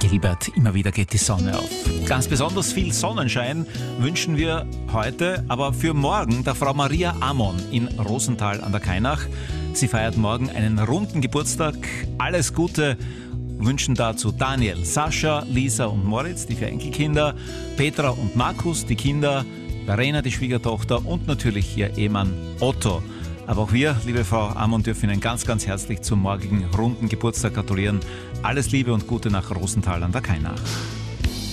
Gilbert, immer wieder geht die Sonne auf. Ganz besonders viel Sonnenschein wünschen wir heute, aber für morgen der Frau Maria Amon in Rosenthal an der Kainach. Sie feiert morgen einen runden Geburtstag. Alles Gute wünschen dazu Daniel, Sascha, Lisa und Moritz, die 4 Enkelkinder, Petra und Markus, die Kinder, Verena, die Schwiegertochter und natürlich ihr Ehemann Otto. Aber auch wir, liebe Frau Amon, dürfen Ihnen ganz, ganz herzlich zum morgigen runden Geburtstag gratulieren. Alles Liebe und Gute nach Rosenthal an der Kainach.